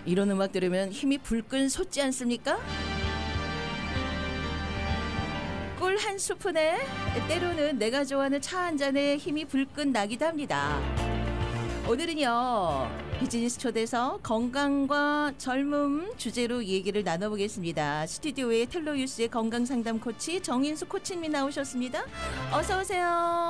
이런 음악 들으면 힘이 불끈 솟지 않습니까? 꿀 한 스푼에 때로는 내가 좋아하는 차 한 잔에 힘이 불끈 나기도 합니다. 오늘은요, 비즈니스 초대서 건강과 젊음 주제로 얘기를 나눠보겠습니다. 스튜디오에 텔로유스의 건강상담 코치 정인수 코치님이 나오셨습니다. 어서 오세요.